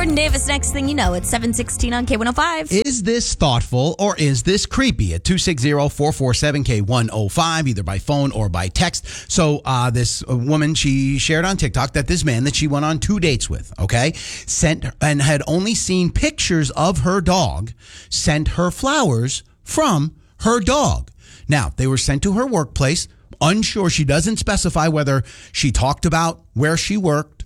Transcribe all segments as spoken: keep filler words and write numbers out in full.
Jordan Davis, next thing you know, it's seven sixteen on K one oh five. Is this thoughtful or is this creepy? At two six zero, four four seven, K one oh five, either by phone or by text. So uh, this woman, she shared on TikTok that this man that she went on two dates with, okay, sent and had only seen pictures of her dog, sent her flowers from her dog. Now, they were sent to her workplace. Unsure, she doesn't specify whether she talked about where she worked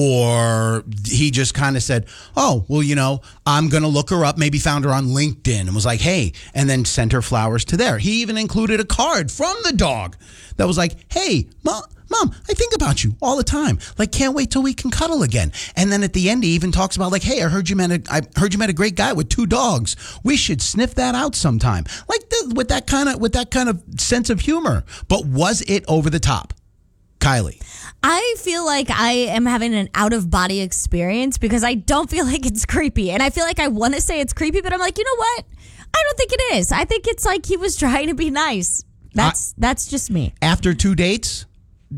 or he just kind of said, oh, well, you know, I'm going to look her up, maybe found her on LinkedIn and was like, hey, and then sent her flowers to there. He even included a card from the dog that was like, hey, Mom, Mom, I think about you all the time. Like, can't wait till we can cuddle again. And then at the end, he even talks about like, hey, I heard you met a, I heard you met a great guy with two dogs. We should sniff that out sometime. Like the, with that kind of with that kind of sense of humor. But was it over the top? Kylie. I feel like I am having an out-of-body experience because I don't feel like it's creepy. And I feel like I want to say it's creepy, but I'm like, you know what? I don't think it is. I think it's like he was trying to be nice. That's I, that's just me. After two dates,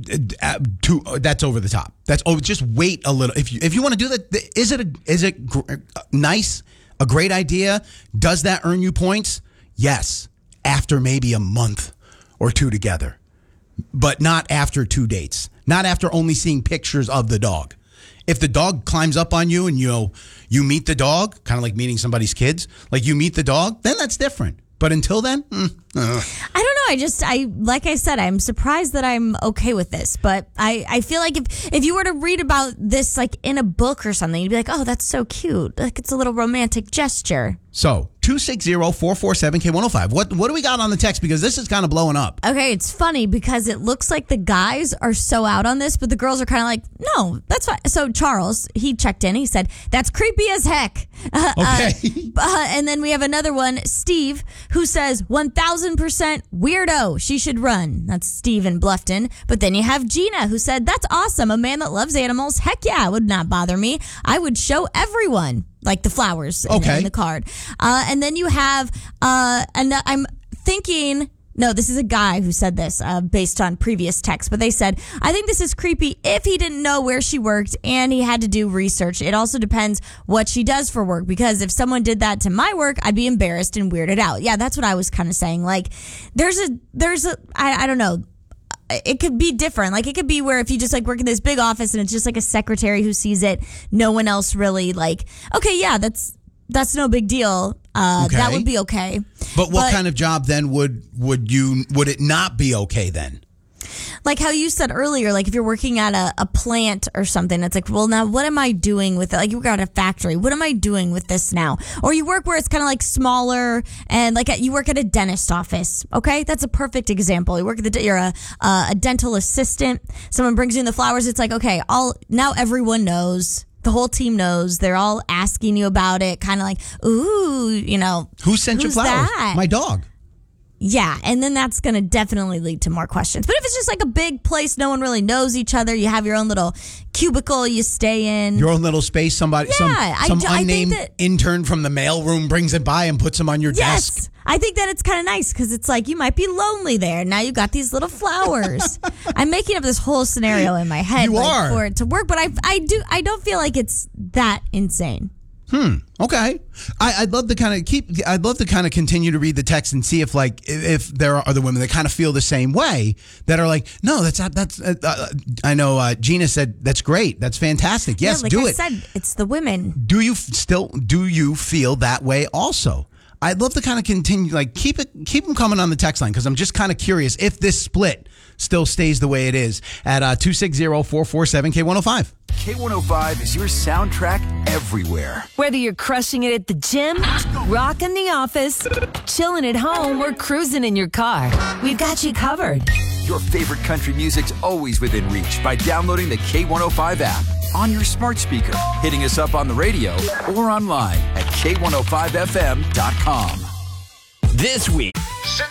uh, two, uh, that's over the top. That's oh, just wait a little. If you if you want to do that, is it a, is it gr- nice? A great idea? Does that earn you points? Yes. After maybe a month or two together. But not after two dates. Not after only seeing pictures of the dog. If the dog climbs up on you and you know, you meet the dog, kind of like meeting somebody's kids, like you meet the dog, then that's different. But until then, mm, uh. I don't know. I just, I like I said, I'm surprised that I'm okay with this. But I, I feel like if, if you were to read about this like in a book or something, you'd be like, oh, that's so cute. Like it's a little romantic gesture. So, two six zero, four four seven, K one oh five. What what do we got on the text? Because this is kind of blowing up. Okay, it's funny because it looks like the guys are so out on this, but the girls are kind of like, no, that's fine. So Charles, he checked in. He said, that's creepy as heck. Uh, okay. Uh, uh, and then we have another one, Steve, who says, one thousand percent weirdo. She should run. That's Steve in Bluffton. But then you have Gina, who said, that's awesome. A man that loves animals. Heck yeah, would not bother me. I would show everyone. Like the flowers in, okay. in the card. Uh, and then you have, uh, and I'm thinking, no, this is a guy who said this uh, based on previous texts, but they said, I think this is creepy if he didn't know where she worked and he had to do research. It also depends what she does for work, because if someone did that to my work, I'd be embarrassed and weirded out. Yeah, that's what I was kind of saying. Like, there's a, there's a, I, I don't know. It could be different. Like, it could be where if you just like work in this big office and it's just like a secretary who sees it, no one else really like, okay, yeah, that's that's no big deal. Uh, okay. That would be okay. But what but, kind of job then would would you would it not be okay then? Like how you said earlier, like if you're working at a, a plant or something, it's like, well, now what am I doing with it? Like you work at a factory. What am I doing with this now? Or you work where it's kind of like smaller and like at, you work at a dentist office. Okay. That's a perfect example. You work at the, you're a, uh, a dental assistant. Someone brings you in the flowers. It's like, okay, all now everyone knows. The whole team knows. They're all asking you about it. Kind of like, ooh, you know, who sent you flowers? That? My dog. Yeah, and then that's going to definitely lead to more questions. But if it's just like a big place, no one really knows each other, you have your own little cubicle you stay in. Your own little space, somebody, yeah, some, some I do, unnamed I think that, intern from the mailroom brings it by and puts them on your yes, desk. I think that it's kind of nice because it's like you might be lonely there. Now you got these little flowers. I'm making up this whole scenario in my head you like, are. for it to work, but I, I, do, I don't feel like it's that insane. Hmm. Okay. I, I'd love to kind of keep. I'd love to kind of continue to read the text and see if, like, if there are other women that kind of feel the same way that are like, no, that's not. That's. Uh, uh, I know. Uh, Gina said that's great. That's fantastic. Yes, yeah, like do I it. said, it's the women. Do you f- still? Do you feel that way also? I'd love to kind of continue, like keep it, keep them coming on the text line because I'm just kind of curious if this split still stays the way it is at uh, two six zero, four four seven, K one oh five. K one oh five is your soundtrack everywhere. Whether you're crushing it at the gym, rocking the office, chilling at home, or cruising in your car, we've got you covered. Your favorite country music's always within reach by downloading the K one oh five app on your smart speaker, hitting us up on the radio, or online at K one oh five F M dot com. This week